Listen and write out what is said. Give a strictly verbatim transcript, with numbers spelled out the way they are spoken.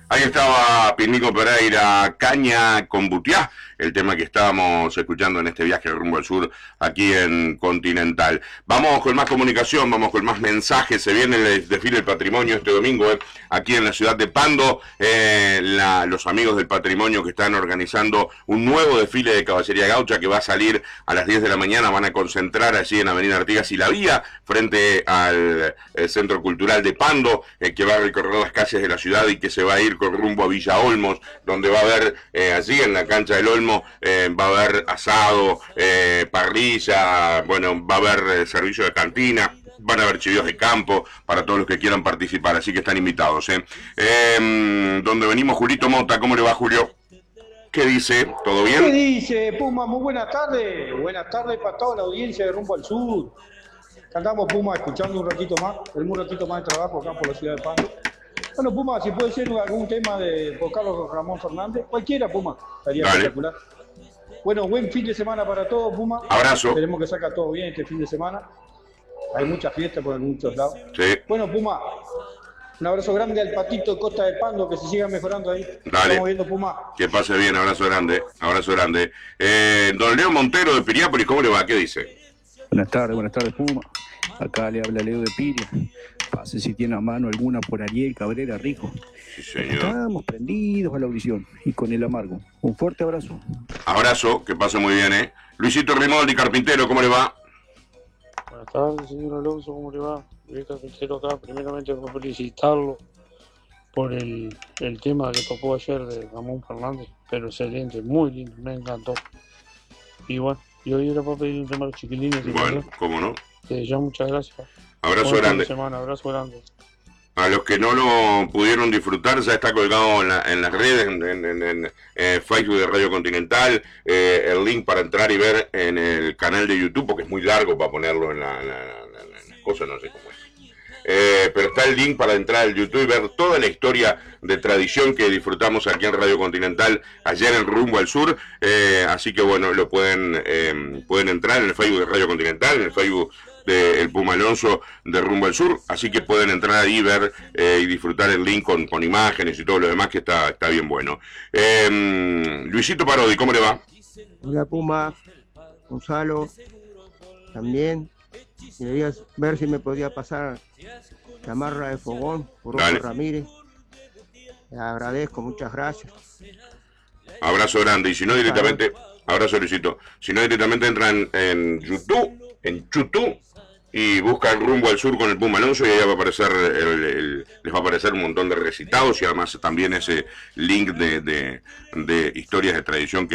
Ahí estaba Pinico Pereira, Caña con Butiá, el tema que estábamos escuchando en este viaje rumbo al sur aquí en Continental. Vamos con más comunicación, vamos con más mensajes. Se viene el desfile del patrimonio este domingo eh, aquí en la ciudad de Pando. Eh, la, los amigos del patrimonio que están organizando un nuevo desfile de caballería gaucha que va a salir a las diez de la mañana. Van a concentrar allí en Avenida Artigas y La Vía, frente al eh, Centro Cultural de Pando, eh, que va a recorrer las calles de la ciudad y que se va a ir con rumbo a Villa Olmos, donde va a haber eh, allí en la cancha del Olmo, eh, va a haber asado, eh, parrilla, bueno, va a haber eh, servicio de cantina, van a haber chivíos de campo para todos los que quieran participar, así que están invitados. ¿eh? Eh, donde venimos, Julito Mota, ¿cómo le va, Julio? ¿Qué dice? ¿Todo bien? ¿Qué dice, Puma? Muy buenas tardes. Buenas tardes para toda la audiencia de Rumbo al Sur. Andamos, Puma, escuchando un ratito más, tenemos un ratito más de trabajo acá por la ciudad de Pando. Bueno, Puma, si puede ser algún tema de por Carlos Ramón Fernández, cualquiera, Puma, estaría Dale. espectacular. Bueno, buen fin de semana para todos, Puma. Abrazo. Esperemos que salga todo bien este fin de semana. Hay mucha fiesta por muchos lados. Sí. Bueno, Puma, un abrazo grande al Patito de Costa de Pando, que se siga mejorando ahí. Dale. Estamos viendo, Puma. Que pase bien, abrazo grande, abrazo grande. Eh, don Leo Montero de Piriápolis, ¿cómo le va? ¿Qué dice? Buenas tardes, buenas tardes, Puma. Acá le habla Leo de Piria. Pase si tiene a mano alguna por Ariel Cabrera Rico. Sí, señor. Estamos prendidos a la audición y con el amargo. Un fuerte abrazo. Abrazo, que pase muy bien, ¿eh? Luisito Rimoldi, carpintero, ¿cómo le va? Buenas tardes, señor Alonso, ¿cómo le va? Luis Carpintero acá, primeramente por felicitarlo por el, el tema que tocó ayer de Ramón Fernández, pero excelente, muy lindo, me encantó. Y bueno, y hoy era para pedir un tema a los chiquilines. Bueno, ¿cómo no? Eh, ya muchas gracias. Abrazo Buen fin grande. de semana, abrazo grande. A los que no lo pudieron disfrutar, ya está colgado en, la, en las redes, en, en, en, en eh, Facebook de Radio Continental, eh, el link para entrar y ver en el canal de YouTube, porque es muy largo para ponerlo en la, la, la, la, la cosa, no sé cómo es. Eh, pero está el link para entrar al YouTube y ver toda la historia de tradición que disfrutamos aquí en Radio Continental ayer en Rumbo al Sur. Eh, así que bueno, lo pueden, eh, pueden entrar en el Facebook de Radio Continental, en el Facebook de El Puma Alonso de Rumbo al Sur, así que pueden entrar ahí, ver eh, y disfrutar el link con, con imágenes y todo lo demás, que está, está bien bueno. Eh, Luisito Parodi, ¿cómo le va? Hola, Puma, Gonzalo, también. Quería ver si me podía pasar la marra de fogón por Rocco Ramírez. Le agradezco, muchas gracias. Abrazo grande, y si no directamente, abrazo Luisito, si no directamente entran en YouTube, en YouTube, y buscan Rumbo al Sur con el Puma Alonso, y ahí va a aparecer el, el, les va a aparecer un montón de recitados y además también ese link de, de, de historias de tradición que